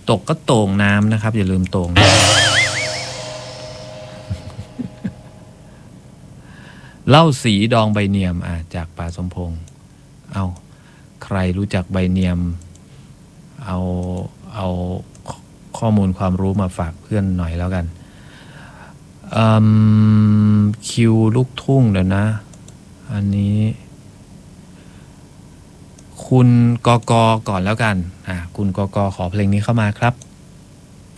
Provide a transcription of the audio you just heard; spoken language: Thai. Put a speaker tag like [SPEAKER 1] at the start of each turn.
[SPEAKER 1] ตกก็โต่งน้ำนะครับอย่าลืมโต่งเหล้าสีดองใบเนียมจากป่าสมพงษ์เอาใครรู้จักใบเนียมเอาข้อมูลความรู้มาฝากเพื่อนหน่อยแล้วกันคิวลูกทุ่งเดี๋ยวนะอันนี้คุณกกก่อนแล้วกันคุณกกขอเพลงนี้เข้ามาครับ